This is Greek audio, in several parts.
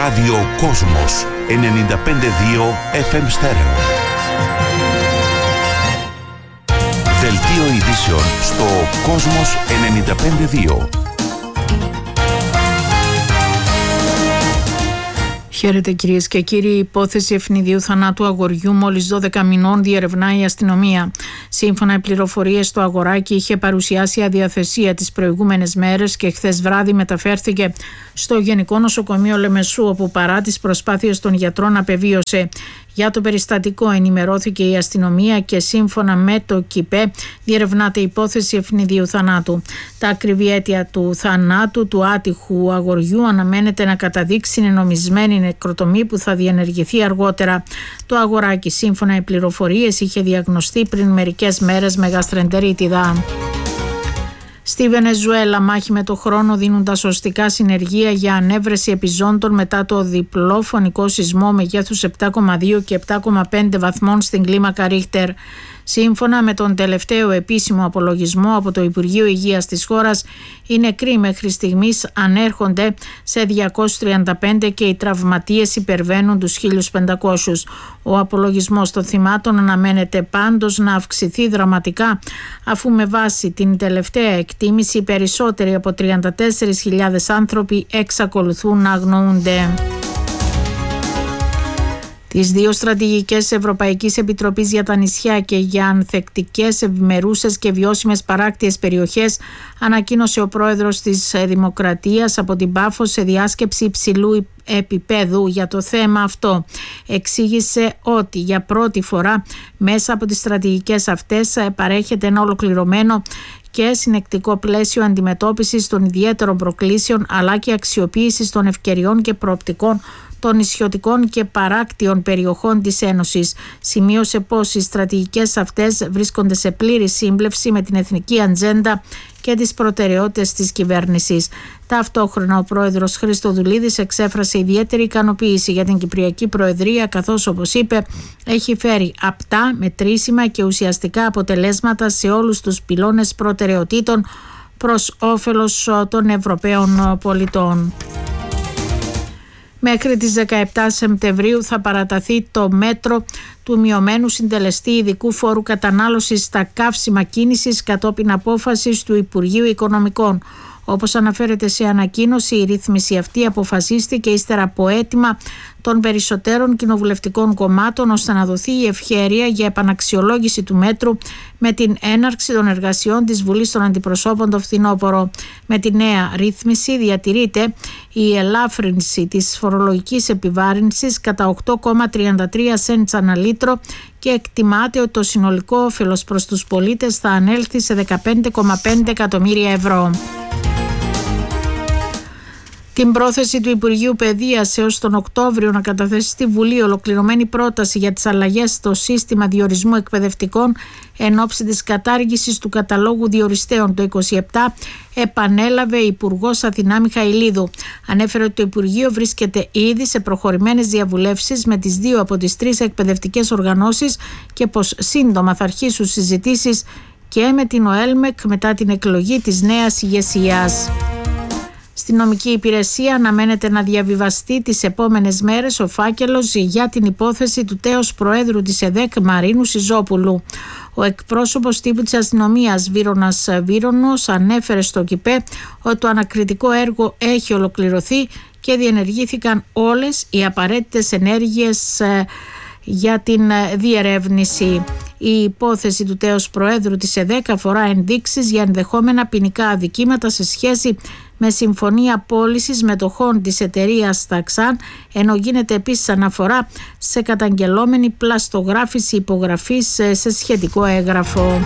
Ράδιο Κόσμος 95,2 FM στέρεο. Δελτίο ειδήσεων στο Κόσμος 95,2. Χαίρετε κυρίες και κύριοι. Η υπόθεση ευνηδίου θανάτου αγοριού μόλις 12 μηνών διερευνάει η αστυνομία. Σύμφωνα με πληροφορίες, το αγοράκι είχε παρουσιάσει αδιαθεσία τις προηγούμενες μέρες και χθες βράδυ μεταφέρθηκε στο Γενικό Νοσοκομείο Λεμεσού, όπου παρά τις προσπάθειες των γιατρών απεβίωσε. Για το περιστατικό ενημερώθηκε η αστυνομία και σύμφωνα με το ΚΙΠΕ διερευνάται η υπόθεση ευνηδίου θανάτου. Τα ακριβή αίτια του θανάτου του άτυχου αγοριού αναμένεται να καταδείξει νομισμένη νεκροτομή που θα διενεργηθεί αργότερα. Το αγοράκι, σύμφωνα με πληροφορίες, είχε διαγνωστεί πριν μερικές μέρες με γαστρεντερίτιδα. Στη Βενεζουέλα, μάχη με το χρόνο δίνουν τα σωστικά συνεργεία για ανέβρεση επιζώντων μετά το διπλό φωνικό σεισμό μεγέθους 7,2 και 7,5 βαθμών στην κλίμακα Ρίχτερ. Σύμφωνα με τον τελευταίο επίσημο απολογισμό από το Υπουργείο Υγείας της χώρας, οι νεκροί μέχρι στιγμής ανέρχονται σε 235 και οι τραυματίες υπερβαίνουν τους 1.500. Ο απολογισμός των θυμάτων αναμένεται πάντως να αυξηθεί δραματικά, αφού με βάση την τελευταία εκτίμηση περισσότεροι από 34.000 άνθρωποι εξακολουθούν να αγνοούνται. Τις δύο στρατηγικές Ευρωπαϊκής Επιτροπής για τα νησιά και για ανθεκτικές, ευημερούσες και βιώσιμες παράκτιες περιοχές ανακοίνωσε ο πρόεδρος της Δημοκρατίας από την Πάφο σε διάσκεψη υψηλού επίπεδου για το θέμα αυτό. Εξήγησε ότι για πρώτη φορά μέσα από τις στρατηγικές αυτές παρέχεται ένα ολοκληρωμένο και συνεκτικό πλαίσιο αντιμετώπισης των ιδιαίτερων προκλήσεων, αλλά και αξιοποίησης των ευκαιριών και προοπτικών των νησιωτικών και παράκτιων περιοχών της Ένωσης. Σημείωσε πως οι στρατηγικές αυτές βρίσκονται σε πλήρη σύμπλευση με την εθνική ατζέντα και τις προτεραιότητες της κυβέρνησης. Ταυτόχρονα ο πρόεδρος Χριστοδουλίδης εξέφρασε ιδιαίτερη ικανοποίηση για την Κυπριακή Προεδρία, καθώς, όπως είπε, έχει φέρει απτά, μετρήσιμα και ουσιαστικά αποτελέσματα σε όλους τους πυλώνες προτεραιοτήτων προς όφελος των Ευρωπαίων πολιτών. Μέχρι τις 17 Σεπτεμβρίου θα παραταθεί το μέτρο του μειωμένου συντελεστή ειδικού φόρου κατανάλωσης στα καύσιμα κίνησης κατόπιν απόφασης του Υπουργείου Οικονομικών. Όπως αναφέρεται σε ανακοίνωση, η ρύθμιση αυτή αποφασίστηκε ύστερα από αίτημα των περισσότερων κοινοβουλευτικών κομμάτων, ώστε να δοθεί η ευχέρεια για επαναξιολόγηση του μέτρου με την έναρξη των εργασιών της Βουλής των Αντιπροσώπων το φθινόπωρο. Με τη νέα ρύθμιση διατηρείται η ελάφρυνση της φορολογικής επιβάρυνσης κατά 8,33 σέντς ανά λίτρο και εκτιμάται ότι το συνολικό όφελος προς τους πολίτες θα ανέλθει σε 15,5 εκατομμύρια ευρώ. Την πρόθεση του Υπουργείου Παιδείας έως τον Οκτώβριο να καταθέσει στη Βουλή ολοκληρωμένη πρόταση για τις αλλαγές στο σύστημα διορισμού εκπαιδευτικών εν ώψη της κατάργησης του καταλόγου διοριστέων το 2027, επανέλαβε η Υπουργός Αθηνά Μιχαηλίδου. Ανέφερε ότι το Υπουργείο βρίσκεται ήδη σε προχωρημένες διαβουλεύσεις με τις δύο από τις τρεις εκπαιδευτικές οργανώσεις και πως σύντομα θα αρχίσουν συζητήσεις και με την ΟΕΛΜΕΚ μετά την εκλογή της νέας ηγεσίας. Στην νομική υπηρεσία αναμένεται να διαβιβαστεί τις επόμενες μέρες ο φάκελος για την υπόθεση του τέως Προέδρου της ΕΔΕΚ Μαρίνου Σιζόπουλου. Ο εκπρόσωπος τύπου της αστυνομίας Βύρονας Βύρονος ανέφερε στο ΚΙΠΕ ότι το ανακριτικό έργο έχει ολοκληρωθεί και διενεργήθηκαν όλες οι απαραίτητες ενέργειες για την διερεύνηση. Η υπόθεση του τέως Προέδρου της ΕΔΕΚ αφορά ενδείξεις για ενδεχόμενα ποινικά αδικήματα σε σχέση με συμφωνία πώλησης μετοχών της εταιρείας Ταξάν, ενώ γίνεται επίσης αναφορά σε καταγγελόμενη πλαστογράφηση υπογραφής σε σχετικό έγγραφο.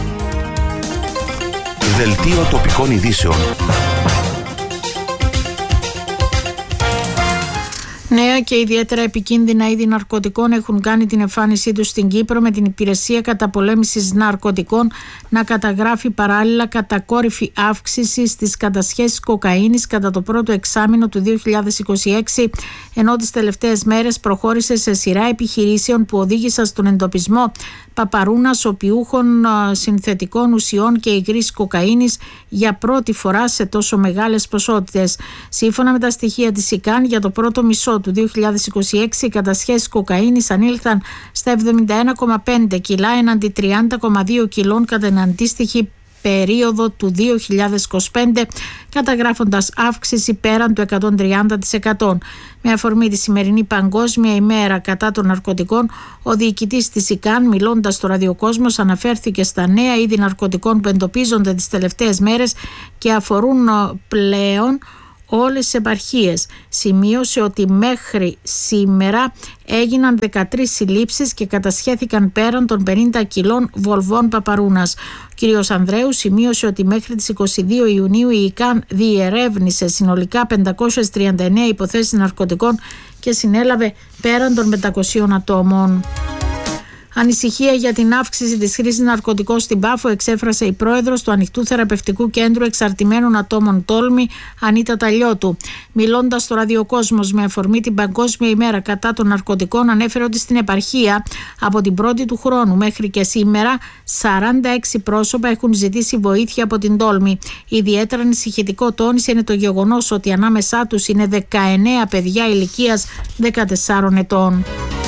Δελτίο τοπικών ειδήσεων. Νέα νέα και ιδιαίτερα επικίνδυνα είδη ναρκωτικών έχουν κάνει την εμφάνισή τους στην Κύπρο, με την Υπηρεσία Καταπολέμησης Ναρκωτικών να καταγράφει παράλληλα κατακόρυφη αύξηση στις κατασχέσεις κοκαίνης κατά το πρώτο εξάμηνο του 2026, ενώ τις τελευταίες μέρες προχώρησε σε σειρά επιχειρήσεων που οδήγησαν στον εντοπισμό παπαρούνας, οπιούχων, συνθετικών ουσιών και υγρής κοκαίνης για πρώτη φορά σε τόσο μεγάλες ποσότητες. Σύμφωνα με τα στοιχεία της ΙΚΑΝ, για το πρώτο μισό του 2026 οι κατασχέσεις κοκαίνης ανήλθαν στα 71,5 κιλά έναντι 30,2 κιλών κατά την αντίστοιχη περίοδο του 2025, καταγράφοντας αύξηση πέραν του 130%. Με αφορμή τη σημερινή Παγκόσμια ημέρα κατά των ναρκωτικών, ο διοικητής της ΙΚΑΝ, μιλώντας στο ραδιοκόσμος, αναφέρθηκε στα νέα είδη ναρκωτικών που εντοπίζονται τις τελευταίες μέρες και αφορούν πλέον όλες τις επαρχίες. Σημείωσε ότι μέχρι σήμερα έγιναν 13 συλλήψεις και κατασχέθηκαν πέραν των 50 κιλών βολβών παπαρούνας. Ο κ. Ανδρέου σημείωσε ότι μέχρι τις 22 Ιουνίου η ΙΚΑΝ διερεύνησε συνολικά 539 υποθέσεις ναρκωτικών και συνέλαβε πέραν των 500 ατόμων. Ανησυχία για την αύξηση της χρήσης ναρκωτικών στην Πάφο εξέφρασε η πρόεδρος του Ανοιχτού Θεραπευτικού Κέντρου Εξαρτημένων Ατόμων Τόλμη, Ανίτα Ταλιώτου. Μιλώντας στο ραδιοκόσμος με αφορμή την Παγκόσμια ημέρα κατά των ναρκωτικών, ανέφερε ότι στην επαρχία από την 1η του χρόνου μέχρι και σήμερα 46 πρόσωπα έχουν ζητήσει βοήθεια από την Τόλμη. Ιδιαίτερα ανησυχητικό, τόνισε, είναι το γεγονός ότι ανάμεσά τους είναι 19 παιδιά ηλικίας 14 ετών.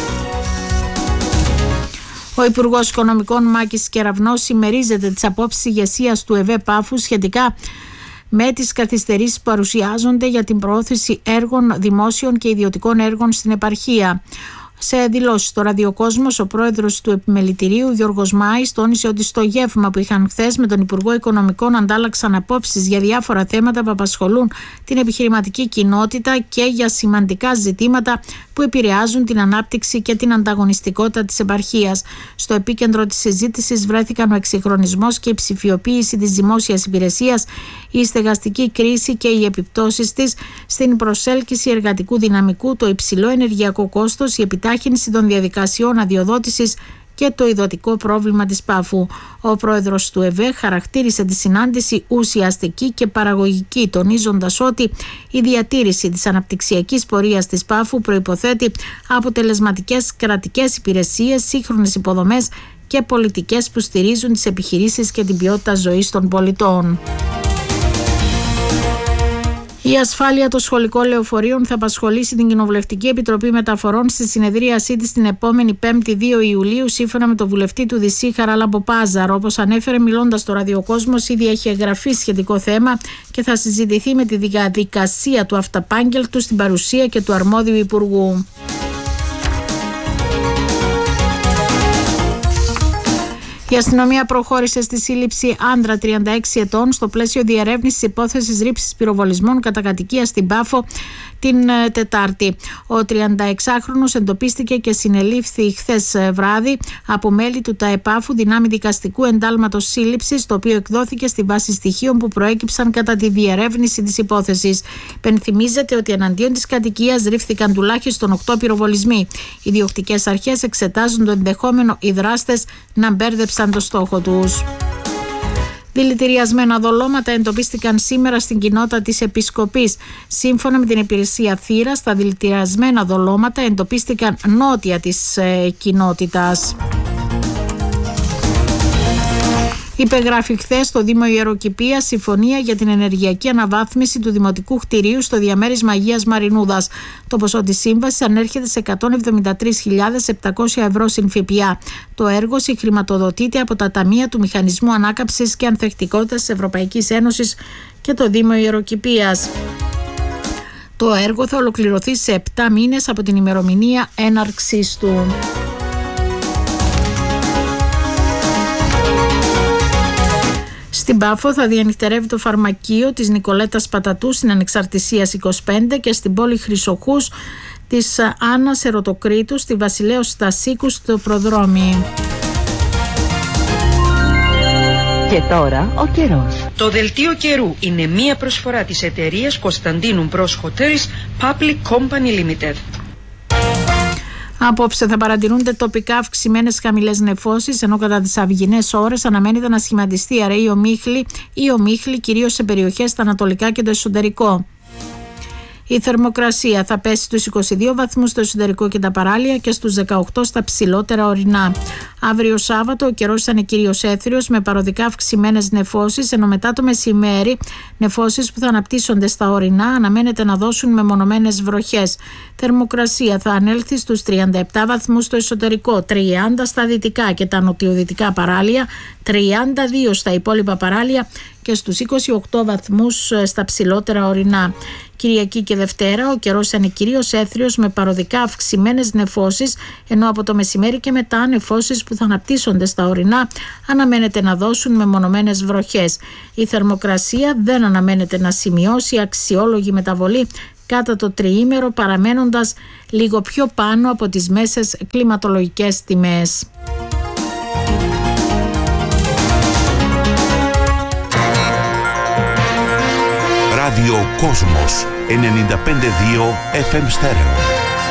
Ο Υπουργός Οικονομικών Μάκης Κεραυνός συμμερίζεται τις απόψεις ηγεσίας του ΕΒ Πάφου σχετικά με τις καθυστερήσεις που παρουσιάζονται για την προώθηση έργων δημόσιων και ιδιωτικών έργων στην επαρχία. Σε δηλώσεις στο ραδιοκόσμος, ο πρόεδρος του Επιμελητηρίου, Γιώργος Μάης, τόνισε ότι στο γεύμα που είχαν χθες με τον Υπουργό Οικονομικών αντάλλαξαν απόψεις για διάφορα θέματα που απασχολούν την επιχειρηματική κοινότητα και για σημαντικά ζητήματα που επηρεάζουν την ανάπτυξη και την ανταγωνιστικότητα της επαρχίας. Στο επίκεντρο της συζήτησης βρέθηκαν ο εξυγχρονισμός και η ψηφιοποίηση της δημόσιας υπηρεσίας, η στεγαστική κρίση και οι επιπτώσεις της στην προσέλκυση εργατικού δυναμικού, το υψηλό ενεργειακό κόστος, η επιτάχυνση των διαδικασιών αδειοδότησης και το ειδωτικό πρόβλημα της Πάφου. Ο πρόεδρος του ΕΒΕ χαρακτήρισε τη συνάντηση ουσιαστική και παραγωγική, τονίζοντας ότι η διατήρηση της αναπτυξιακής πορείας της Πάφου προϋποθέτει αποτελεσματικές κρατικές υπηρεσίες, σύγχρονες υποδομές και πολιτικές που στηρίζουν τις επιχειρήσεις και την ποιότητα ζωής των πολιτών. Η ασφάλεια των σχολικών λεωφορείων θα απασχολήσει την Κοινοβουλευτική Επιτροπή Μεταφορών στη συνεδρίασή της την επόμενη 5η 2 Ιουλίου, σύμφωνα με τον βουλευτή του ΔΣ Χαράλαμπο Πάζαρο. Όπως ανέφερε μιλώντας στο ραδιοκόσμος, ήδη έχει εγγραφεί σχετικό θέμα και θα συζητηθεί με τη διαδικασία του αυταπάγγελτου στην παρουσία και του αρμόδιου Υπουργού. Η αστυνομία προχώρησε στη σύλληψη άντρα 36 ετών στο πλαίσιο διερεύνησης υπόθεσης ρήψης πυροβολισμών κατά κατοικία στην Πάφο την Τετάρτη. Ο 36χρονος εντοπίστηκε και συνελήφθη χθες βράδυ από μέλη του ΤΑΕΠΑΦΟΥ δυνάμει δικαστικού εντάλματος σύλληψης, το οποίο εκδόθηκε στη βάση στοιχείων που προέκυψαν κατά τη διερεύνηση της υπόθεσης. Πενθυμίζεται ότι εναντίον της κατοικίας ρίφθηκαν τουλάχιστον 8 πυροβολισμοί. Οι διοκτικές αρχές εξετάζουν το ενδεχόμενο οι δράστες να μπέρδεψαν το στόχο τους. Δηλητηριασμένα δολώματα εντοπίστηκαν σήμερα στην κοινότητα της Επισκοπής. Σύμφωνα με την υπηρεσία Θύρας, τα δηλητηριασμένα δολώματα εντοπίστηκαν νότια της κοινότητας. Υπεγράφει χθες στο Δήμο Ιεροκηπείας συμφωνία για την ενεργειακή αναβάθμιση του δημοτικού κτηρίου στο διαμέρισμα Αγίας Μαρινούδας. Το ποσό της σύμβασης ανέρχεται σε 173.700 ευρώ συν ΦΠΑ. Το έργο συγχρηματοδοτείται από τα Ταμεία του Μηχανισμού Ανάκαμψης και Ανθεκτικότητας της Ευρωπαϊκής Ένωσης και το Δήμο Ιεροκηπείας. Το έργο θα ολοκληρωθεί σε 7 μήνες από την ημερομηνία έναρξής του. Στην Πάφο θα διανυκτερεύει το φαρμακείο της Νικολέτας Πατατού στην Ανεξαρτησίας 25 και στην πόλη Χρυσοχούς της Άννας Ερωτοκρίτου στη Βασιλέως Στασίκου στο Προδρόμι. Και τώρα ο καιρός. Το δελτίο καιρού είναι μία προσφορά της εταιρείας Κωνσταντίνου Μπρος Hotels Public Company Limited. Απόψε θα παρατηρούνται τοπικά αυξημένες χαμηλές νεφώσεις, ενώ κατά τις αυγινές ώρες αναμένεται να σχηματιστεί αραιή ομίχλη, κυρίως σε περιοχές στα ανατολικά και το εσωτερικό. Η θερμοκρασία θα πέσει στους 22 βαθμούς στο εσωτερικό και τα παράλια και στους 18 στα ψηλότερα ορεινά. Αύριο Σάββατο ο καιρός θα είναι κυρίως έθριος με παροδικά αυξημένες νεφώσεις, ενώ μετά το μεσημέρι νεφώσεις που θα αναπτύσσονται στα ορεινά αναμένεται να δώσουν μεμονωμένες βροχές. Θερμοκρασία θα ανέλθει στους 37 βαθμούς στο εσωτερικό, 30 στα δυτικά και τα νοτιοδυτικά παράλια, 32 στα υπόλοιπα παράλια και στους 28 βαθμούς στα ψηλότερα ορεινά. Κυριακή και Δευτέρα ο καιρός θα είναι κυρίως έθριος με παροδικά αυξημένες νεφώσεις, ενώ από το μεσημέρι και μετά νεφώσεις που θα αναπτύσσονται στα ορεινά αναμένεται να δώσουν μεμονωμένες βροχές. Η θερμοκρασία δεν αναμένεται να σημειώσει αξιόλογη μεταβολή κατά το τριήμερο, παραμένοντας λίγο πιο πάνω από τις μέσες κλιματολογικές τιμές. Ράδιο Κόσμος 95,2 FM στέρεο.